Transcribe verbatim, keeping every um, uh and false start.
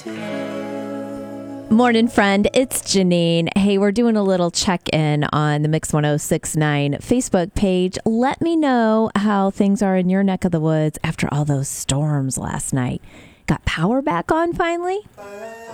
Morning, friend. It's Janine. Hey, we're doing a little check-in on the Mix one oh six point nine Facebook page. Let me know how things are in your neck of the woods after all those storms last night. Got power back on finally?